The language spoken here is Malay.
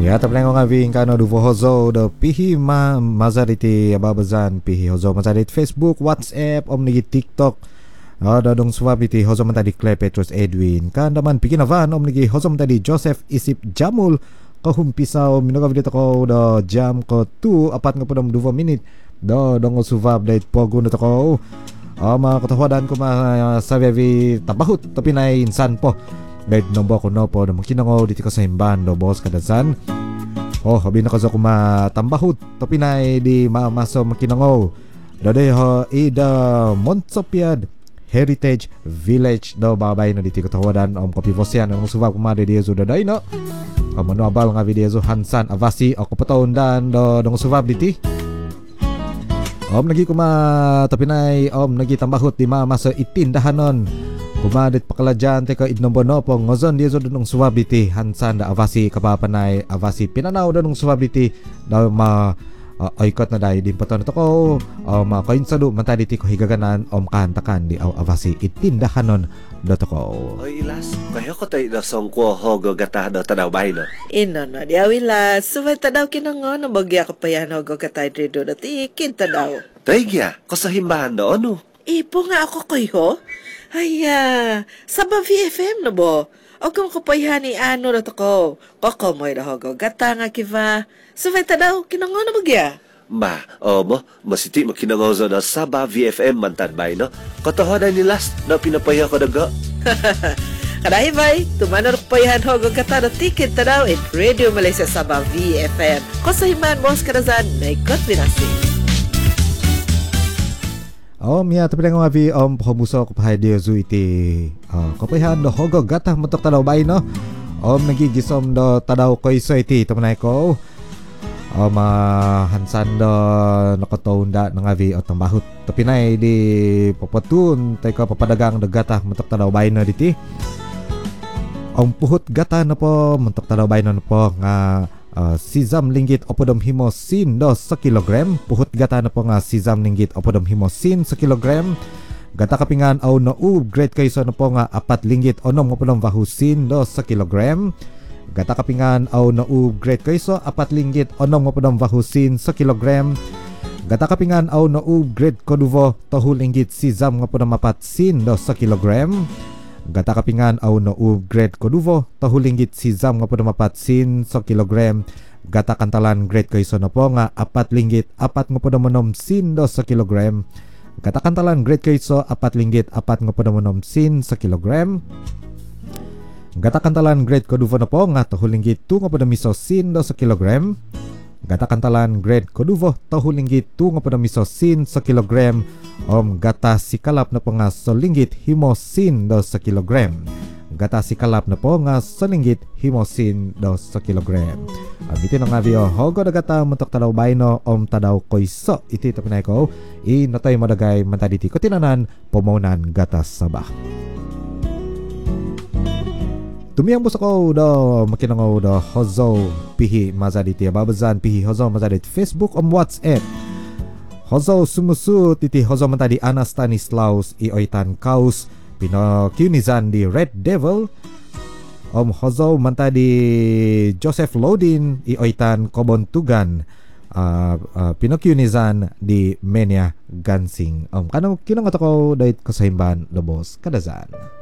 Ya, tapi nga ving kano du hozo do pihi mazariti ababazan pihi hozo mazarit Facebook, WhatsApp, om nigi TikTok. Da dong swab iti hozo man tadi Claire Petrus Edwin. Kan daman pikinavan om nigi hozo man tadi Joseph Isip Jamul. Kahumpisaw minoga video ko do jam ko 2 apat nga po 2 minute. Do dong swab dait pogo na to ko. Mga katawadan ko sabi tabahut tapi na insan po. Dahil nombo ko no po na makinangaw dito ko sa himban do boss kadasan. Habi na ko sa kumatambahut tapi na di maamaso makinangaw. Dode ho ida Montsopiad Heritage Village do babay no dito ko tawadan kopi vosyan ang subab kumade di zo daday no. Mano abal nga video zo Hansan Avasi ako patawon dan do dong subab diti. Nagi kuma tapi na nagi tambahut di maamaso itindahanon. Kumadit pakalajan teka idnombono po ngozon dia so dunong suwabiti Hansan da Avasi kapapanay Avasi pinanaw dunong suwabiti da ma oikot na dai din paton to ko ma kain sadu mantadi ti ko higaganan kantakan di Avasi itindahanon do to ko. Oy ilas kayo ko tay da songko hogo gata do tadaw bay no. Ino na di awilas suway tadaw kinango no bagya ka payan hogo gata do dati kin tadaw. Taygya ko sa himbahan do ano. Ipo nga ako kayo. Ay, saba VFM na bo. O kung kapayhan ni ano na to ko. Koko mo'y nahogo. Gata nga kiva. Sufay tadaw, kinango na bagya. Masiti makinangozo na saba VFM mantanbay, no? Kotohodan ni last na pinapaya ko daga. Kadahi bay, tumanor kapayhan hogo gata na ticket tadaw in Radio Malaysia saba VFM. Kosahiman mos kadazan, na ikot binasi. Ya tapi nga vi pamuso ko pa dia zu iti kapahan do hogo gatah mentok tadaw bay no. Nagigisom do tadaw ko iso iti tamanay ko. Hansan do nakataunda nga vi tambahut. Tapi nay di papatun tay ko papadagang do gatah mentok tadaw bay no diti. Puhut gatah na po mentok tadaw bay no po nga Sizam linggit opodom himosin do sa kilogram. Puhut gata na po nga sizam linggit opodom himosin sa kilogram. Gata kapingan au no grade kayso na po nga 4 linggit onom opodom vahusin do sa kilogram. Gata kapingan au no grade kayso 4 linggit onom opodom vahusin sa kilogram. Gata kapingan au no grade koduvo tohu linggit sizam opodom 4 sin do sa kilogram. Gata kapingan au no grade koduvo tahu linggit sizam nga po mapat sin so kilogram. Gata kantalan grade kayso na po nga 4 linggit 4 nga po manom sin do sa kilogram. Gata kantalan grade kayso 4 linggit 4 nga po manom sin sa kilogram. Gata kantalan grade koduvo na po nga tahu linggit 2 nga po miso sin do sa kilogram. Gata kantalan grade koduvo tahu linggit 2 nga po miso sin sa kilogram. Gata sikalap na po nga solinggit himosin do sa kilogram. Gata sikalap na po nga solinggit himosin do sa kilogram. Iti na nga vio hogo na gata muntok tadaw bayno tadaw koiso iti tapinay ko inatay madagay mantaditi ko tinanan pomonan gata sabah. Tumiyang busa ko do makinangaw do hozo pihi mazaditi ababazan pihi hozo mazadit Facebook WhatsApp. Hozo sumusu titi hozo mantadi Ana Stanislaus ioitan kaus pinokyunizan di Red Devil. Hozo mantadi Joseph Lodin ioitan Kobontugan pinokyunizan di Menia Gansing. Kanang kinang ko dait kasahimban lobos kadazan.